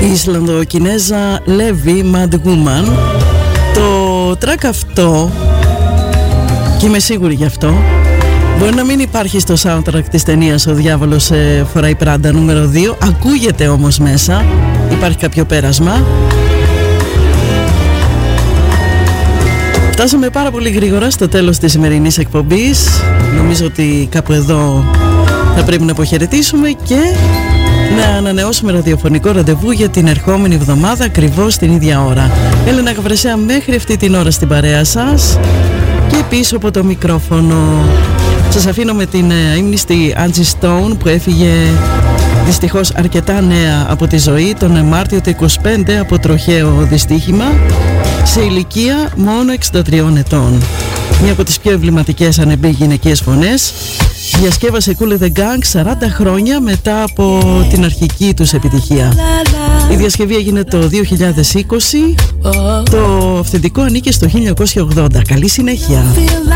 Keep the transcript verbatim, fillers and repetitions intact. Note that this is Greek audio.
η Ισλανδοκινέζα Levi Mad Woman. Το track αυτό, και είμαι σίγουρη γι' αυτό, μπορεί να μην υπάρχει στο soundtrack της ταινίας «Ο διάβολος ε, φοράει πράντα» νούμερο δύο. Ακούγεται όμως μέσα, υπάρχει κάποιο πέρασμα. Φτάσαμε πάρα πολύ γρήγορα στο τέλος της σημερινής εκπομπής. Νομίζω ότι κάπου εδώ θα πρέπει να αποχαιρετήσουμε και να ανανεώσουμε ραδιοφωνικό ραντεβού για την ερχόμενη εβδομάδα ακριβώς την ίδια ώρα. Έλενα Γαβρεσέα μέχρι αυτή την ώρα στην παρέα σας και πίσω από το μικρόφωνο. Σας αφήνω με την ύμνηστη Angie Stone που έφυγε δυστυχώς αρκετά νέα από τη ζωή τον Μάρτιο του είκοσι πέντε από τροχαίο δυστύχημα σε ηλικία μόνο εξήντα τριών ετών. Μια από τις πιο εμβληματικές ανεμπή γυναικείες φωνές. Διασκεύασε Kool and the Gang σαράντα χρόνια μετά από την αρχική τους επιτυχία. Η διασκευή έγινε το δύο χιλιάδες είκοσι. Το αυθεντικό ανήκε στο χίλια εννιακόσια ογδόντα. Καλή συνέχεια.